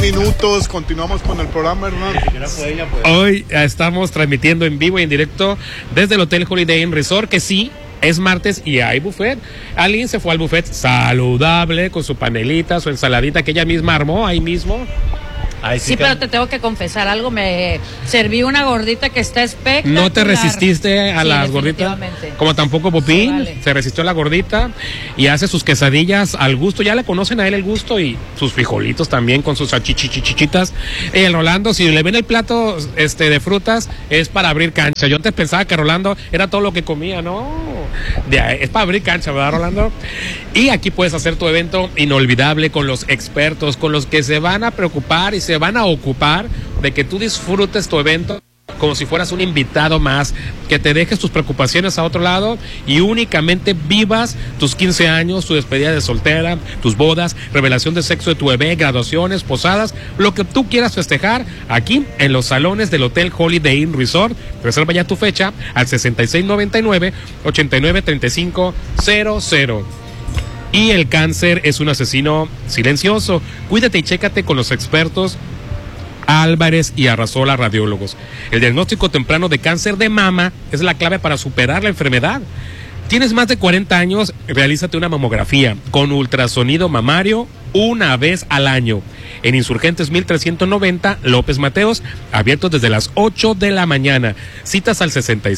minutos, continuamos con el programa, Hernán. Hoy estamos transmitiendo en vivo y en directo desde el Hotel Holiday Inn Resort, que sí, es martes y hay buffet. Alguien se fue al buffet saludable con su panelita, su ensaladita que ella misma armó ahí mismo. Ay, sí, pero te tengo que confesar algo, me serví una gordita que está espectacular. ¿No te resististe a las gorditas? Como tampoco Popín, Sí, vale. se resistió a la gordita y hace sus quesadillas al gusto, ya le conocen a él el gusto, y sus frijolitos también con sus salchichichichitas. El Rolando, si le ven el plato de frutas, es para abrir cancha. Yo antes pensaba que Rolando era todo lo que comía, ¿no? Es para abrir cancha, ¿verdad, Rolando? Y aquí puedes hacer tu evento inolvidable con los expertos, con los que se van a preocupar y se van a ocupar de que tú disfrutes tu evento como si fueras un invitado más, que te dejes tus preocupaciones a otro lado y únicamente vivas tus 15 años, tu despedida de soltera, tus bodas, revelación de sexo de tu bebé, graduaciones, posadas, lo que tú quieras festejar aquí en los salones del Hotel Holiday Inn Resort. Reserva ya tu fecha al 6699-893500. Y el cáncer es un asesino silencioso. Cuídate y chécate con los expertos Álvarez y Arrasola Radiólogos. El diagnóstico temprano de cáncer de mama es la clave para superar la enfermedad. Tienes más de 40 años, realízate una mamografía con ultrasonido mamario una vez al año. En Insurgentes 1390, López Mateos, abiertos desde las 8 de la mañana. Citas al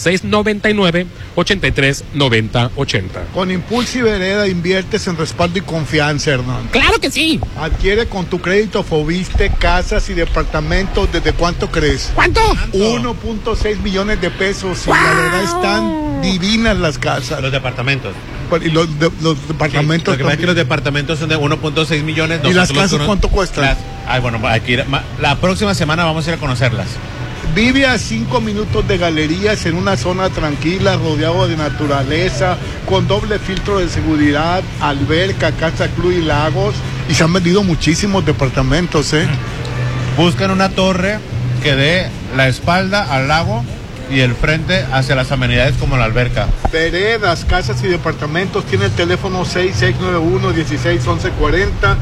6699-839080. Con Impulso y Vereda inviertes en respaldo y confianza, Hernán. ¡Claro que sí! Adquiere con tu crédito Fobiste casas y departamentos. ¿Desde cuánto crees? ¿Cuánto? 1.6 millones de pesos. Y ¡Wow! la verdad están divinas las casas. Los departamentos. Y los departamentos. Sí, lo que pasa es que los departamentos son de 1.6 millones. ¿Y las casas cuánto cuestan? Bueno, hay que ir, la próxima semana vamos a ir a conocerlas. Vive a 5 minutos de galerías en una zona tranquila, rodeado de naturaleza, con doble filtro de seguridad, alberca, casa, club y lagos. Y se han vendido muchísimos departamentos, ¿eh? Buscan una torre que dé la espalda al lago y el frente hacia las amenidades como la alberca. Veredas, casas y departamentos. Tiene el teléfono 6691-161140,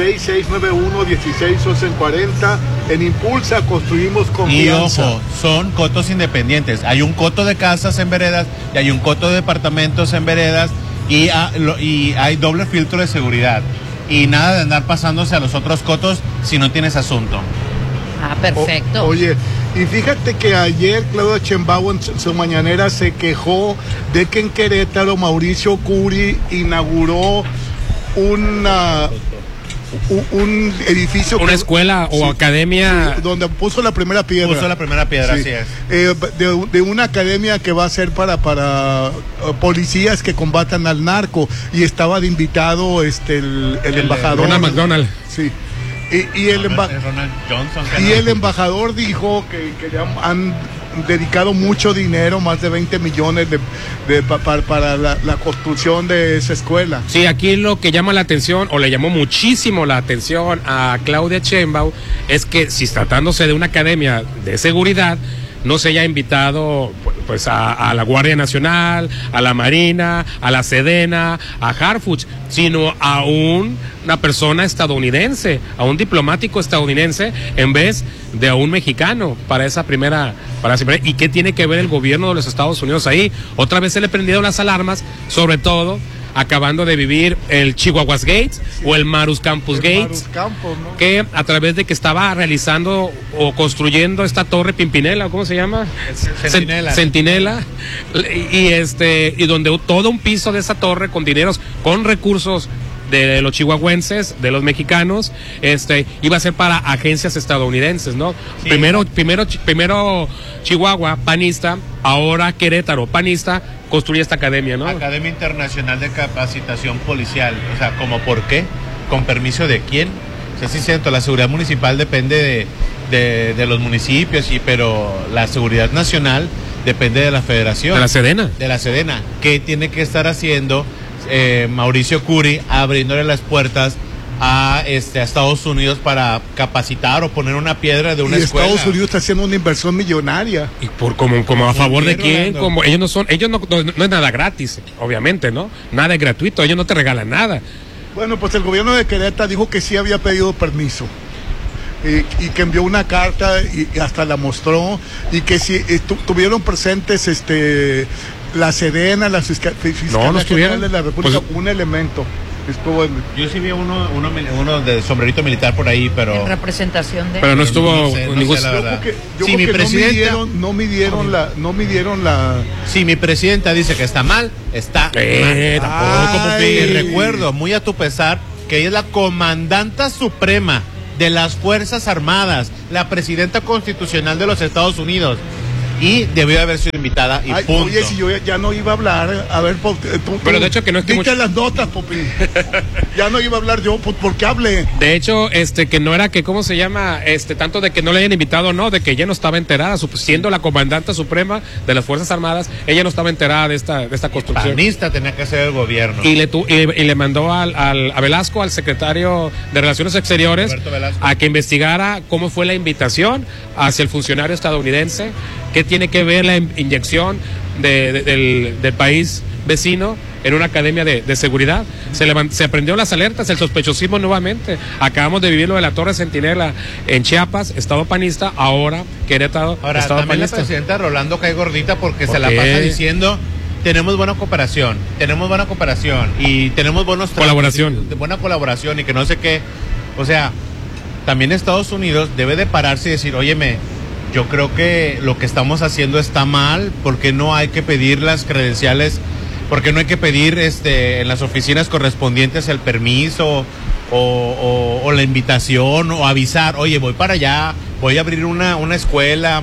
6691-161140. En Impulsa construimos confianza. Y ojo, son cotos independientes. Hay un coto de casas en veredas y hay un coto de departamentos en veredas y hay doble filtro de seguridad. Y nada de andar pasándose a los otros cotos si no tienes asunto. Ah, perfecto. Oye, y fíjate que ayer Claudia Sheinbaum en su mañanera se quejó de que en Querétaro Mauricio Curi inauguró un edificio, una escuela o academia, donde puso la primera piedra. Puso la primera piedra, sí. Así es. De una academia que va a ser para policías que combatan al narco, y estaba de invitado el embajador Ronald McDonald. Sí. Y el embajador dijo que ya han dedicado mucho dinero, más de 20 millones para la construcción de esa escuela. Sí, aquí lo que llama la atención, o le llamó muchísimo la atención a Claudia Sheinbaum, es que si tratándose de una academia de seguridad, no se haya invitado pues a la Guardia Nacional, a la Marina, a la Sedena, a Harfuch, sino a una persona estadounidense, a un diplomático estadounidense, en vez de a un mexicano para esa primera. ¿Y qué tiene que ver el gobierno de los Estados Unidos ahí? Otra vez se le prendieron las alarmas, sobre todo acabando de vivir el Chihuahuas Gates, sí, o el Marus Campus Gates, ¿no? Que a través de que estaba realizando o construyendo esta torre Pimpinela, ¿cómo se llama? Centinela, y donde todo un piso de esa torre con dineros, con recursos de los chihuahuenses, de los mexicanos, iba a ser para agencias estadounidenses, ¿no? Sí. Primero Chihuahua, panista, ahora Querétaro, panista, construye esta academia, ¿no? Academia Internacional de Capacitación Policial. O sea, ¿cómo por qué? ¿Con permiso de quién? O sea, sí, cierto, la seguridad municipal depende de los municipios, pero la seguridad nacional depende de la federación. De la Sedena. De la Sedena. ¿Qué tiene que estar haciendo Mauricio Curi, abriéndole las puertas a Estados Unidos para capacitar o poner una piedra de una escuela? Estados Unidos está haciendo una inversión millonaria. ¿Y como a favor de quién? Como ellos no es nada gratis, obviamente, ¿no? Nada es gratuito, ellos no te regalan nada. Bueno, pues el gobierno de Querétaro dijo que sí había pedido permiso. y que envió una carta y hasta la mostró, y que si tuvieron presentes la Sedena, la Fiscalía General de la República, un elemento. Estuvo yo sí vi uno de sombrerito militar por ahí, pero en representación de... Pero no estuvo ningún... sé, la verdad. Si mi presidenta no midieron la... Si mi presidenta dice que está mal, está mal. Tampoco, Te recuerdo, muy a tu pesar, que ella es la comandanta suprema de las Fuerzas Armadas, la presidenta constitucional de los Estados Unidos. Y debió haber sido invitada y punto. Oye, si yo ya no iba a hablar, a ver, pero de hecho que no es que dite las notas, Popín. Ya no iba a hablar yo, ¿por qué hablé? De hecho, que no era que, ¿cómo se llama? Tanto de que no le hayan invitado, no, de que ella no estaba enterada, siendo la comandante suprema de las Fuerzas Armadas, ella no estaba enterada de esta construcción. Panista tenía que ser el gobierno. Y le mandó a Velasco, al secretario de Relaciones Exteriores, a que investigara cómo fue la invitación hacia el funcionario estadounidense, qué tiene que ver la inyección del país vecino en una academia de seguridad. Se prendió las alertas, el sospechosismo nuevamente. Acabamos de vivir lo de la Torre Centinela en Chiapas, estado panista, ahora Querétaro, estado también panista. La presidenta Rolando cae gordita porque ¿Por se qué? la pasa diciendo: tenemos buena cooperación y tenemos buena colaboración y que no sé qué. O sea, también Estados Unidos debe de pararse y decir: óyeme, yo creo que lo que estamos haciendo está mal, porque no hay que pedir las credenciales, porque no hay que pedir en las oficinas correspondientes el permiso o la invitación, o avisar: oye, voy para allá, voy a abrir una escuela,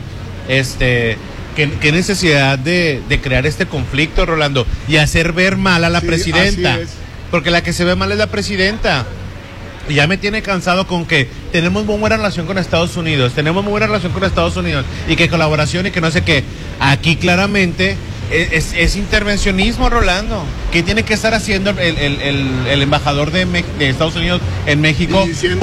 ¿qué necesidad de crear este conflicto, Rolando? Y hacer ver mal a la presidenta, así es. Porque la que se ve mal es la presidenta. Y ya me tiene cansado con que tenemos muy buena relación con Estados Unidos, y que colaboración y que no sé qué. Aquí claramente es intervencionismo, Rolando. ¿Qué tiene que estar haciendo el embajador de Estados Unidos en México,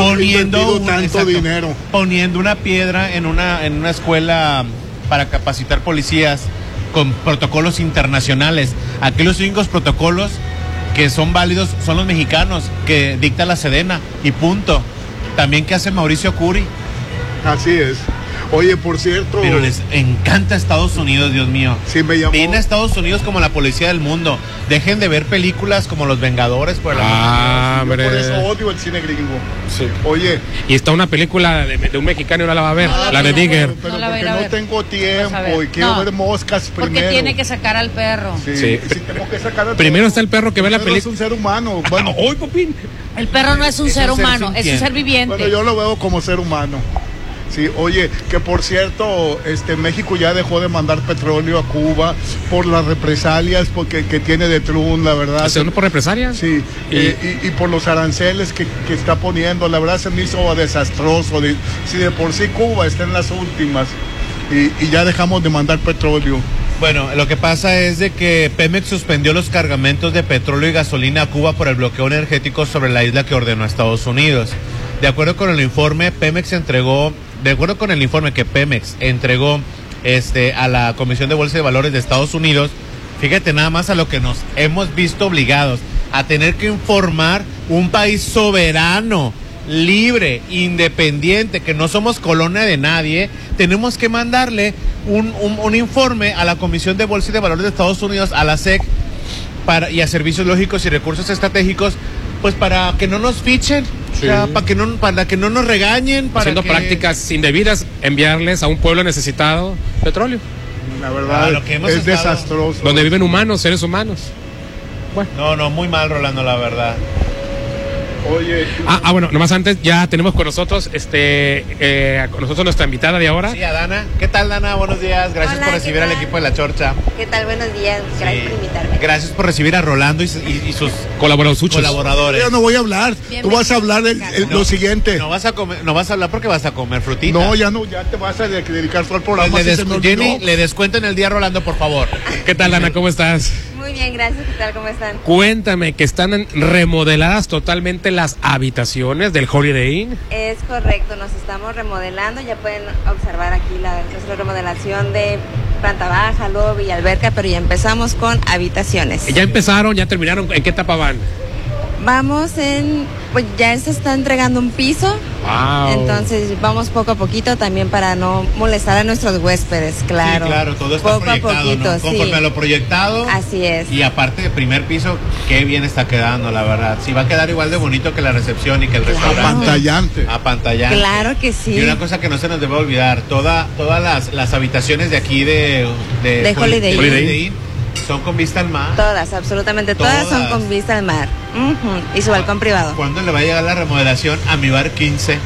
poniendo una piedra en una escuela para capacitar policías con protocolos internacionales? Aquí los únicos protocolos que son válidos son los mexicanos, que dicta la Sedena, y punto. También que hace Mauricio Curi. Así es. Oye, por cierto... Pero les encanta Estados Unidos, Dios mío. Sí, me llamó... Viene a Estados Unidos como la policía del mundo. Dejen de ver películas como Los Vengadores, por el amor de Dios. Por eso odio el cine gringo. Sí. Oye... Y está una película de un mexicano y no la va a ver, la de Digger. Pero porque no tengo tiempo y quiero ver moscas primero. Porque tiene que sacar al perro. Sí, tengo que sacar al primero está el perro que ve la película. Es un ser humano. Bueno, hoy, Popín. El perro no es un ser humano, es un ser viviente. Bueno, yo lo veo como ser humano. Sí, oye, que por cierto, México ya dejó de mandar petróleo a Cuba por las represalias que tiene de Trump, la verdad. ¿Según por represalias? Sí, y por los aranceles que está poniendo, la verdad se me hizo desastroso. Si de por sí Cuba está en las últimas y ya dejamos de mandar petróleo. Bueno, lo que pasa es de que Pemex suspendió los cargamentos de petróleo y gasolina a Cuba por el bloqueo energético sobre la isla que ordenó Estados Unidos. De acuerdo con el informe que Pemex entregó a la Comisión de Bolsa de Valores de Estados Unidos, fíjate nada más a lo que nos hemos visto obligados, a tener que informar un país soberano, libre, independiente, que no somos colonia de nadie. Tenemos que mandarle un informe a la Comisión de Bolsa y de Valores de Estados Unidos, a la SEC, y a Servicios Lógicos y Recursos Estratégicos, pues para que no nos fichen. Sí. O sea, para que no nos regañen, haciendo prácticas indebidas, enviarles a un pueblo necesitado petróleo. La verdad es desastroso. Donde viven humanos, seres humanos. Bueno. No, muy mal, Rolando, la verdad. Oye. Bueno, nomás antes ya tenemos con nosotros con nosotros nuestra invitada de ahora. Sí, a Dana. ¿Qué tal, Dana? Buenos días. Gracias por recibir al equipo de La Chorcha. ¿Qué tal? Buenos días. Gracias por invitarme. Gracias por recibir a Rolando y sus colaboradores. Yo no voy a hablar. Tú vas a hablar lo siguiente. No vas a hablar porque vas a comer frutita. No, ya te vas a dedicar todo el programa. Jenny, le descuenten el día a Rolando, por favor. ¿Qué tal, Dana? ¿Cómo estás? Muy bien, gracias. ¿Qué tal? ¿Cómo están? Cuéntame, que están remodeladas totalmente las habitaciones del Holiday Inn. Es correcto, nos estamos remodelando. Ya pueden observar aquí nuestra remodelación de planta baja, lobby y alberca, pero ya empezamos con habitaciones. Ya empezaron, ya terminaron. ¿En qué etapa van? Pues ya se está entregando un piso. Wow. Entonces vamos poco a poquito también para no molestar a nuestros huéspedes, claro. Sí, claro, todo está poco proyectado, a poquito, ¿no? Conforme sí. a lo proyectado. Así es. Y aparte de primer piso, qué bien está quedando, la verdad. Sí, va a quedar igual de bonito que la recepción y que el restaurante. Apantallante. Apantallante. Claro que sí. Y una cosa que no se nos debe olvidar, todas las habitaciones de aquí de Holiday Inn son con vista al mar. Todas, absolutamente todas son con vista al mar. Y su balcón privado. ¿Cuándo le va a llegar la remodelación a mi bar 15?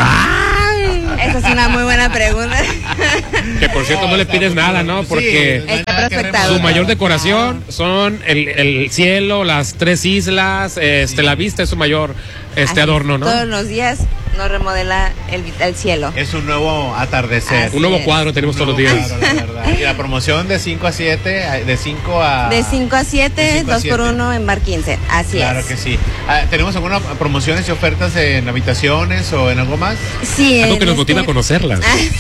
Esa es una muy buena pregunta. Que por cierto no le pides nada, ¿no? Porque Sí, no hay Está nada que prospectado. su remodelar. mayor decoración son el cielo, las 3 islas, la vista es su mayor Así, adorno, ¿no? Todos los días nos remodela el cielo. Es un nuevo atardecer. Así Un nuevo es. cuadro tenemos todos los Un nuevo días. cuadro, la verdad. Y la promoción de 5 a 7, de 5 a... De 5 a 7, de 5 a 2 por 7. 1 en bar 15. Así Claro es. que sí. ¿Tenemos algunas promociones y ofertas en habitaciones o en algo más? Sí, Algo que en nos motiva a conocerlas.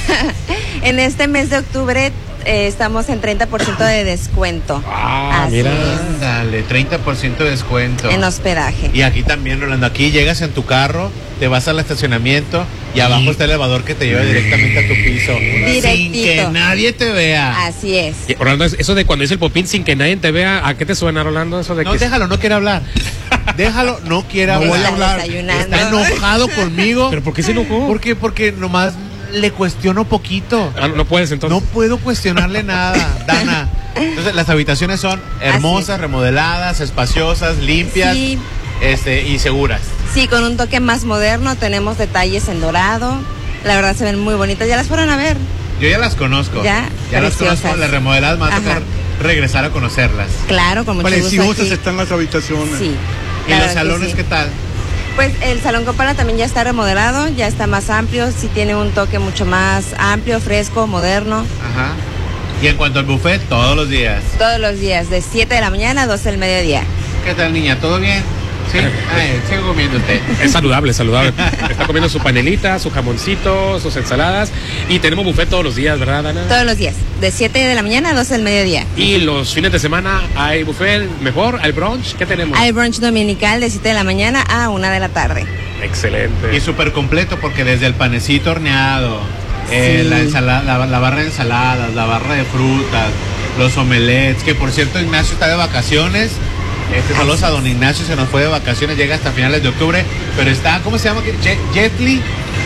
En este mes de octubre estamos en 30% de descuento. Ah, Así mira. es. Dale, 30% de descuento. En hospedaje. Y aquí también, Rolando, aquí llegas en tu carro, te vas al estacionamiento y abajo está el elevador que te lleva directamente a tu piso. Sin Directito. que nadie te vea. Así es. Y, Rolando, eso de cuando dice el popín sin que nadie te vea, ¿a qué te suena, Rolando? Eso de No, que déjalo, no quiere hablar. Déjalo, no quiere No hablar. voy a Está hablar. desayunando. Está enojado conmigo. ¿Pero por qué se enojó? Porque nomás le cuestiono poquito. Ah, no puedes entonces. No puedo cuestionarle nada, Dana. Entonces, las habitaciones son hermosas, remodeladas, espaciosas, limpias, Sí. y seguras. Sí, con un toque más moderno, tenemos detalles en dorado. La verdad se ven muy bonitas. ¿Ya las fueron a ver? Yo ya las conozco. Ya, las preciosas. conozco, las remodeladas, me va a tocar Ajá. regresar a conocerlas. Claro, con mucho gusto. Preciosas aquí. están las habitaciones. Sí. ¿Y la los verdad que salones sí. qué tal? Pues el Salón Copala también ya está remodelado, ya está más amplio, sí tiene un toque mucho más amplio, fresco, moderno. Ajá. Y en cuanto al buffet, todos los días. Todos los días, de 7 de la mañana a 12 del mediodía. ¿Qué tal, niña? ¿Todo bien? Sí. Ay, sigue comiendo usted. Es saludable, es saludable. Está comiendo su panelita, su jamoncito, sus ensaladas. Y tenemos buffet todos los días, ¿verdad, Ana? Todos los días, de 7 de la mañana a 12 del mediodía. Y los fines de semana hay buffet mejor, hay brunch. ¿Qué tenemos? Hay brunch dominical de 7 de la mañana a 1 de la tarde. Excelente. Y súper completo porque desde el panecito horneado, Sí. la ensalada, la barra de ensaladas, la barra de frutas, los omelets, que por cierto Ignacio está de vacaciones. Saludos a don Ignacio, se nos fue de vacaciones, llega hasta finales de octubre, pero está, ¿cómo se llama? Jetly,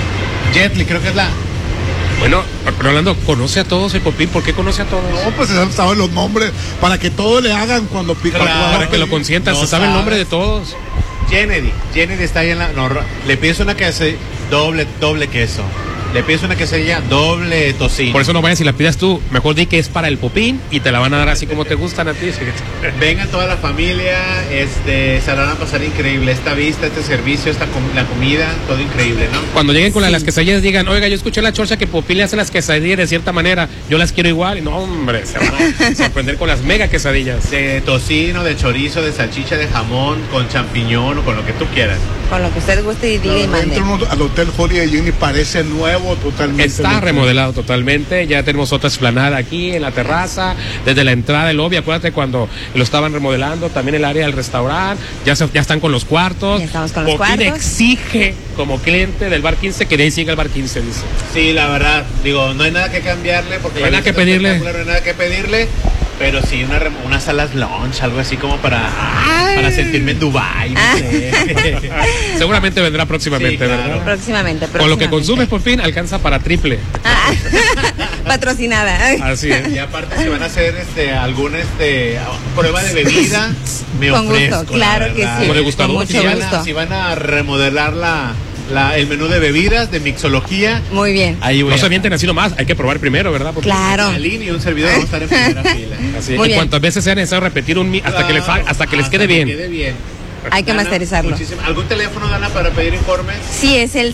creo que es la... Bueno, Rolando, ¿conoce a todos el popín? ¿Por qué conoce a todos? No, pues se saben los nombres para que todo le hagan cuando pica. Claro, Para que lo consientan, No se sabe el nombre sabes. de todos. Kennedy está ahí en la... No, le pides una quesadilla, doble queso. Le pides una quesadilla, doble tocino. Por eso no vayas y la pidas tú. Mejor di que es para el popín y te la van a dar así como te gustan a ti. Vengan toda la familia, se la van a pasar increíble. Esta vista, este servicio, la comida, todo increíble, ¿no? Cuando lleguen con Sí. las quesadillas digan, oiga, yo escuché la chorcha que Popín le hace las quesadillas de cierta manera, yo las quiero igual. Y no, hombre, se van a sorprender con las mega quesadillas. De tocino, de chorizo, de salchicha, de jamón, con champiñón o con lo que tú quieras. Con lo que usted guste y diga y mande. Entra uno al Hotel Holiday Inn y parece nuevo totalmente. Está remodelado totalmente, ya tenemos otra explanada aquí en la terraza, desde la entrada del lobby, acuérdate cuando lo estaban remodelando, también el área del restaurante, ya están con los cuartos. Ya estamos con los Popín cuartos. exige como cliente del bar 15 que de ahí siga el bar 15, dice. Sí, la verdad, digo, no hay nada que cambiarle porque No hay ya nada que viste pedirle. espectacular, no hay nada que pedirle, pero sí unas salas lunch, algo así como para sentirme en Dubai, no sé. Seguramente vendrá próximamente, Sí, claro. ¿verdad? Próximamente. Con lo que próximamente. consumes por fin alcanza para triple. Ah, patrocinada. Así es. Y aparte si van a hacer alguna prueba de bebida, me Con gusto, ofrezco, claro la que verdad. sí. Como degustador. Con Si mucho van, gusto. si van a remodelar el menú de bebidas, de mixología, Muy bien. ahí voy No a se avienten así nomás, hay que probar primero, ¿verdad? Porque Claro. Aline y un servidor vamos a estar en primera fila. Así es. Muy Y bien. cuantas veces sea necesario repetir hasta que les quede bien. quede bien. Hay que Dana, masterizarlo. ¿Algún teléfono, Dana, para pedir informes? Sí, es el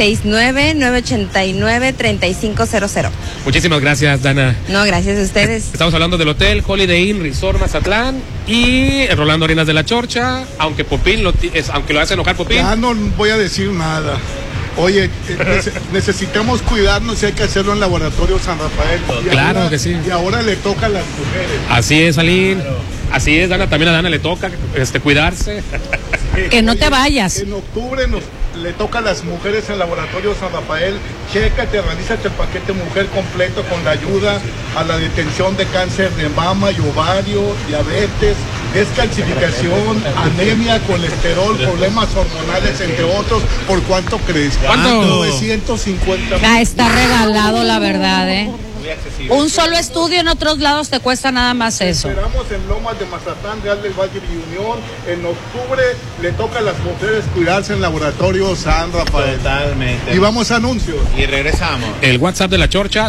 669-989-3500. Muchísimas gracias, Dana. No, gracias a ustedes. Estamos hablando del hotel Holiday Inn Resort Mazatlán y Rolando Arenas de la Chorcha, aunque Popín aunque lo hace enojar Popín. Ya no voy a decir nada. Oye, necesitamos cuidarnos y hay que hacerlo en Laboratorio San Rafael. Y Claro ahora- que sí. Y ahora le toca a las mujeres. Así es, Aline. Claro. Así es, Dana, también a Dana le toca cuidarse. Que no te vayas. En octubre le toca a las mujeres en Laboratorio San Rafael. Chécate, realízate el paquete mujer completo con la ayuda a la detención de cáncer de mama y ovario, diabetes, descalcificación, anemia, colesterol, problemas hormonales, entre otros. ¿Por cuánto crees? ¿Cuánto? 950. Está regalado, la verdad, Un solo estudio en otros lados te cuesta nada más eso. Esperamos en Lomas de Mazatlán, Real del Valle y Unión. En octubre le toca a las mujeres cuidarse en Laboratorio San Rafael. Totalmente. Y vamos a anuncios. Y regresamos. El WhatsApp de La Chorcha,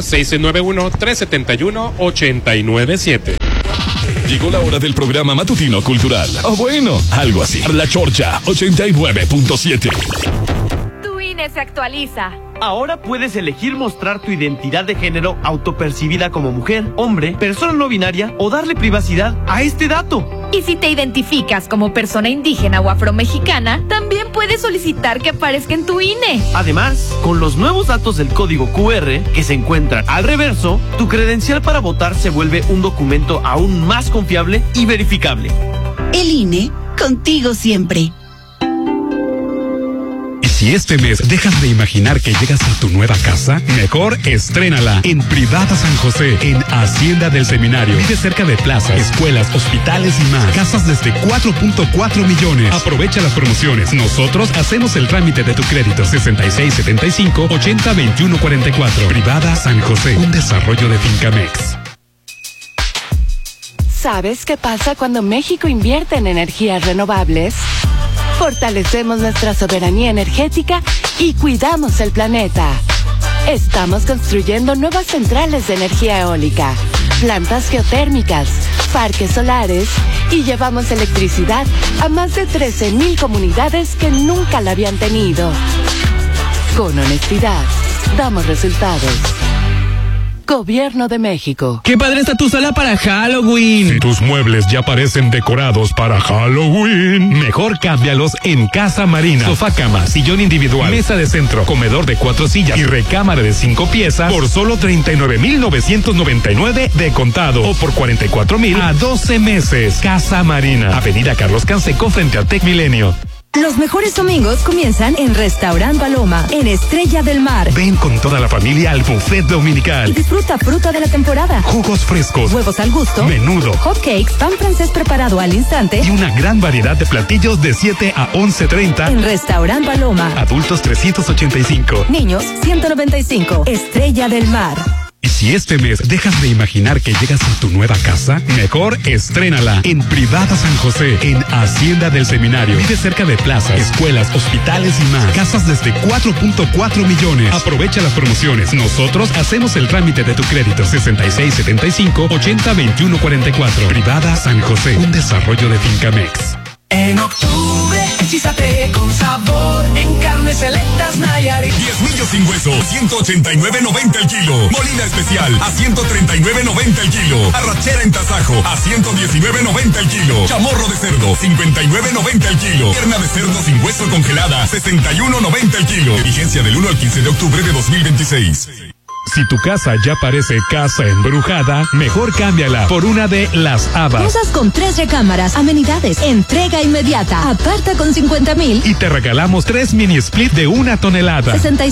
691-371-897. Llegó la hora del programa matutino cultural. O bueno, algo así. La Chorcha 89.7. Tu INE se actualiza. Ahora puedes elegir mostrar tu identidad de género autopercibida como mujer, hombre, persona no binaria o darle privacidad a este dato. Y si te identificas como persona indígena o afromexicana, también puedes solicitar que aparezca en tu INE. Además, con los nuevos datos del código QR que se encuentran al reverso, tu credencial para votar se vuelve un documento aún más confiable y verificable. El INE, contigo siempre. Si este mes dejas de imaginar que llegas a tu nueva casa, mejor estrénala en Privada San José, en Hacienda del Seminario. Vive cerca de plazas, escuelas, hospitales y más. Casas desde 4.4 millones. Aprovecha las promociones. Nosotros hacemos el trámite de tu crédito. 6675-802144. Privada San José, un desarrollo de Fincamex. ¿Sabes qué pasa cuando México invierte en energías renovables? Fortalecemos nuestra soberanía energética y cuidamos el planeta. Estamos construyendo nuevas centrales de energía eólica, plantas geotérmicas, parques solares y llevamos electricidad a más de 13,000 comunidades que nunca la habían tenido. Con honestidad, damos resultados. Gobierno de México. ¡Qué padre está tu sala para Halloween! Si tus muebles ya parecen decorados para Halloween, mejor cámbialos en Casa Marina. Sofá cama, sillón individual, mesa de centro, comedor de 4 sillas y recámara de 5 piezas por solo 39,999 de contado o por 44,000 a 12 meses. Casa Marina, Avenida Carlos Canseco frente a Tec Milenio. Los mejores domingos comienzan en Restaurant Paloma, en Estrella del Mar. Ven con toda la familia al buffet dominical. Y disfruta fruta de la temporada, jugos frescos, huevos al gusto, menudo, hot cakes, pan francés preparado al instante y una gran variedad de platillos de 7 a 11:30. En Restaurant Paloma. Adultos 385. Niños 195. Estrella del Mar. Y si este mes dejas de imaginar que llegas a tu nueva casa, mejor estrénala en Privada San José, en Hacienda del Seminario. Vive cerca de plazas, escuelas, hospitales y más. Casas desde 4.4 millones. Aprovecha las promociones. Nosotros hacemos el trámite de tu crédito. 6675-802144. Privada San José, un desarrollo de Fincamex. En octubre, hechízate con sabor en Carnes Selectas Nayarit. 10 millos sin hueso, 189.90 el kilo. Molina especial, a 139.90 el kilo. Arrachera en tasajo, a 119.90 el kilo. Chamorro de cerdo, 59.90 el kilo. Pierna de cerdo sin hueso congelada, 61.90 el kilo. Vigencia del 1 al 15 de octubre de 2026. Si tu casa ya parece casa embrujada, mejor cámbiala por una de Las Habas. Casas con 3 recámaras, amenidades, entrega inmediata. Aparta con 50,000. Y te regalamos 3 mini split de 1 tonelada.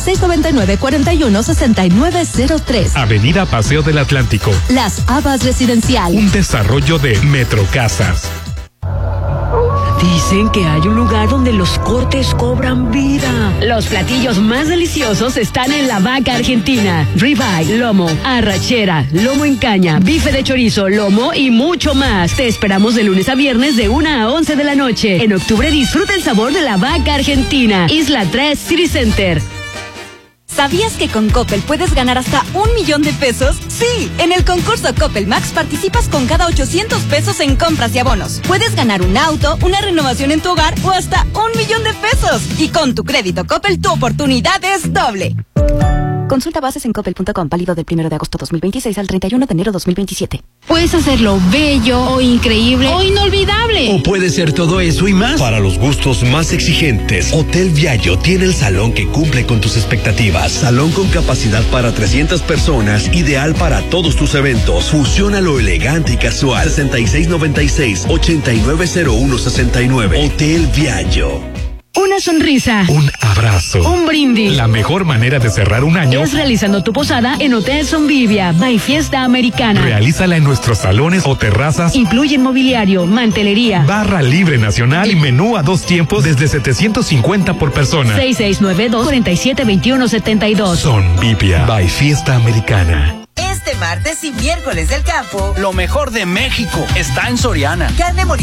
6699-416903. Avenida Paseo del Atlántico. Las Habas Residencial. Un desarrollo de Metrocasas. Dicen que hay un lugar donde los cortes cobran vida. Los platillos más deliciosos están en La Vaca Argentina. Ribeye, lomo, arrachera, lomo en caña, bife de chorizo, lomo y mucho más. Te esperamos de lunes a viernes de 1 a 11 de la noche. En octubre disfruta el sabor de La Vaca Argentina. Isla 3 City Center. ¿Sabías que con Coppel puedes ganar hasta 1,000,000 de pesos? Sí, en el concurso Coppel Max participas con cada 800 pesos en compras y abonos. Puedes ganar un auto, una renovación en tu hogar o hasta 1,000,000 de pesos. Y con tu crédito Coppel tu oportunidad es doble. Consulta bases en coppel.com, válido del 1 de agosto 2026 al 31 de enero 2027. Puedes hacerlo bello o increíble o inolvidable. O puede ser todo eso y más. Para los gustos más exigentes, Hotel Viallo tiene el salón que cumple con tus expectativas. Salón con capacidad para 300 personas, ideal para todos tus eventos. Fusiona lo elegante y casual. 6696-890169. Hotel Viallo. Una sonrisa. Un abrazo. Un brindis. La mejor manera de cerrar un año es realizando tu posada en Hotel Sonvivia by Fiesta Americana. Realízala en nuestros salones o terrazas. Incluye mobiliario, mantelería, barra libre nacional y menú a 2 tiempos desde 750 por persona. 6692-472172. Sonvivia by Fiesta Americana. Este martes y miércoles del campo, lo mejor de México está en Soriana. Carne molida